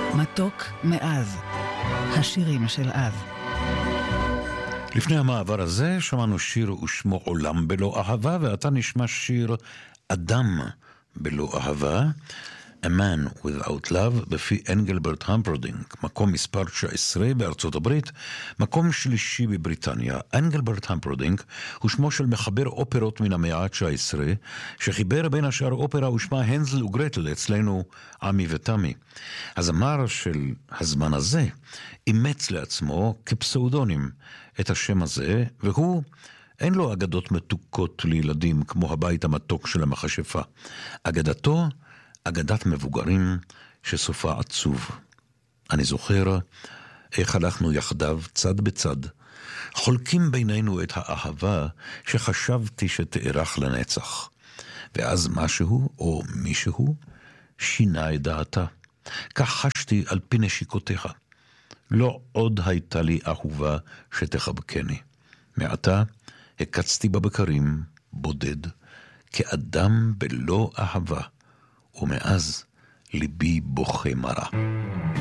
מתוק מאז, השירים של אז. לפני המעבר הזה שמענו שיר ושמו עולם בלא אהבה, ואתה נשמע שיר אדם בלא אהבה, A Man Without Love, בפי אנגלברט המפרדינג, מקום מספר 19 בארצות הברית, מקום שלישי בבריטניה. אנגלברט המפרדינג הוא שמו של מחבר אופרות מן המאה ה-19, שחיבר בין השאר אופרה ושמה הנזל וגרטל, אצלנו עמי ותמי. הזמר של הזמן הזה אימץ לעצמו כפסאודונים את השם הזה, והוא אין לו אגדות מתוקות לילדים כמו הבית המתוק של המכשפה. אגדתו אגדת מבוגרים שסופה עצוב. אני זוכר איך הלכנו יחדיו צד בצד, חולקים בינינו את האהבה שחשבתי שתארך לנצח. ואז משהו או מישהו שינה את דעתה. כך חשתי על פי נשיקותיך. לא עוד הייתה לי אהובה שתחבקני. מעתה הקצתי בבקרים בודד, כאדם בלא אהבה. ומאז ליבי בוכה מרה.